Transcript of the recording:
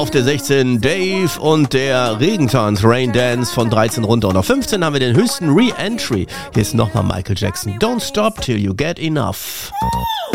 Auf der 16 Dave und der Regentanz Rain Dance von 13 runter. Und auf 15 haben wir den höchsten Re-Entry. Hier ist nochmal Michael Jackson. Don't stop till you get enough.